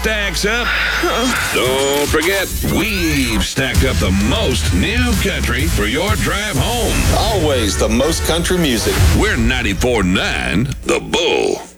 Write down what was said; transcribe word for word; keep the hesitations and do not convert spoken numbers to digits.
stacks up. Don't forget, we've stacked up the most new country for your drive home. Always the most country music. We're ninety-four point nine The Bull.